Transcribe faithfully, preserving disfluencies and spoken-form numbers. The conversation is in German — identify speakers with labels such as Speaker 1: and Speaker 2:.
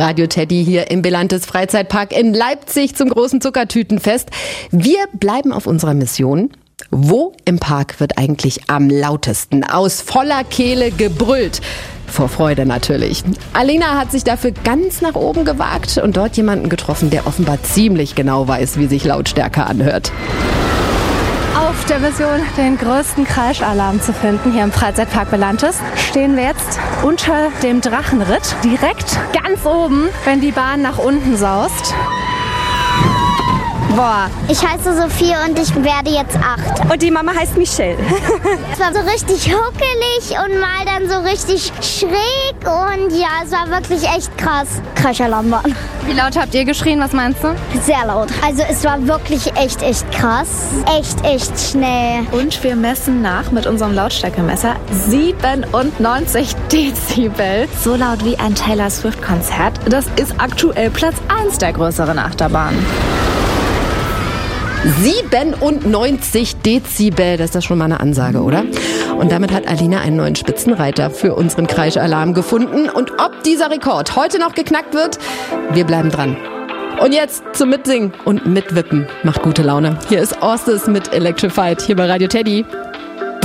Speaker 1: Radio Teddy hier im Belantes Freizeitpark in Leipzig zum großen Zuckertütenfest. Wir bleiben auf unserer Mission. Wo im Park wird eigentlich am lautesten aus voller Kehle gebrüllt? Vor Freude natürlich. Alina hat sich dafür ganz nach oben gewagt und dort jemanden getroffen, der offenbar ziemlich genau weiß, wie sich Lautstärke anhört.
Speaker 2: Auf der Mission, den größten Kreischalarm zu finden hier im Freizeitpark Belantes, stehen wir jetzt unter dem Drachenritt, direkt ganz oben, wenn die Bahn nach unten saust.
Speaker 3: Boah. Ich heiße Sophie und ich werde jetzt acht.
Speaker 2: Und die Mama heißt Michelle.
Speaker 3: Es war so richtig huckelig und mal dann so richtig schräg und ja, es war wirklich echt krass. Kreischalarm.
Speaker 2: Wie laut habt ihr geschrien, was meinst du?
Speaker 3: Sehr laut. Also es war wirklich echt, echt krass. Echt, echt schnell.
Speaker 2: Und wir messen nach mit unserem Lautstärkemesser siebenundneunzig Dezibel. So laut wie ein Taylor Swift-Konzert. Das ist aktuell Platz eins der größeren Achterbahnen.
Speaker 1: siebenundneunzig Dezibel, das ist doch schon mal eine Ansage, oder? Und damit hat Alina einen neuen Spitzenreiter für unseren Kreischalarm gefunden. Und ob dieser Rekord heute noch geknackt wird, wir bleiben dran. Und jetzt zum Mitsingen und Mitwippen. Macht gute Laune. Hier ist Orstes mit Electrified, hier bei Radio Teddy.